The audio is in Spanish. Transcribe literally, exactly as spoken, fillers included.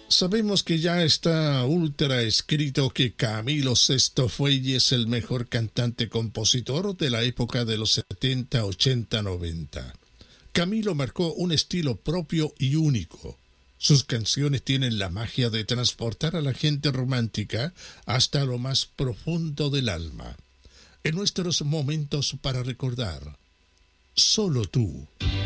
Sabemos que ya está ultra escrito que Camilo Sesto fue y es el mejor cantante-compositor de la época de los setenta, ochenta, noventa. Camilo marcó un estilo propio y único. Sus canciones tienen la magia de transportar a la gente romántica hasta lo más profundo del alma. En nuestros momentos para recordar, solo tú.